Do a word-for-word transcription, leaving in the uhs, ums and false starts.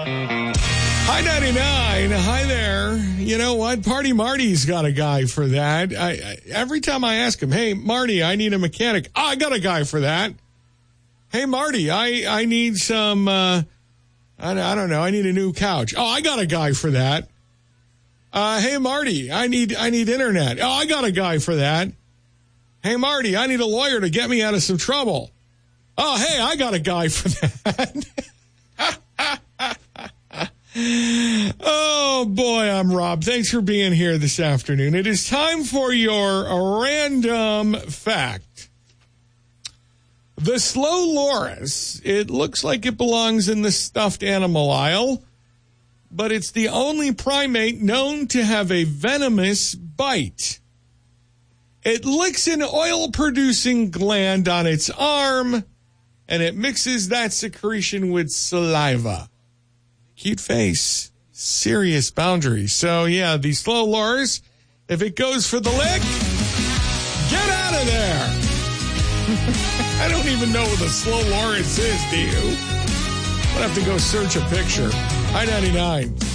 Hi, ninety-nine. Hi there. You know what? Party Marty's got a guy for that. I, I, every time I ask him, hey, Marty, I need a mechanic. Oh, I got a guy for that. Hey, Marty, I, I need some, uh, I, I don't know, I need a new couch. Oh, I got a guy for that. Uh, hey, Marty, I need I need internet. Oh, I got a guy for that. Hey, Marty, I need a lawyer to get me out of some trouble. Oh, hey, I got a guy for that. Oh, boy, I'm Rob. Thanks for being here this afternoon. It is time for your random fact. The slow loris, it looks like it belongs in the stuffed animal aisle, but it's the only primate known to have a venomous bite. It licks an oil-producing gland on its arm, and it mixes that secretion with saliva. Cute face, serious boundaries. So, yeah, the slow loris, if it goes for the lick, get out of there. I don't even know what a slow loris is, do you? I'll have to go search a picture. I ninety-nine.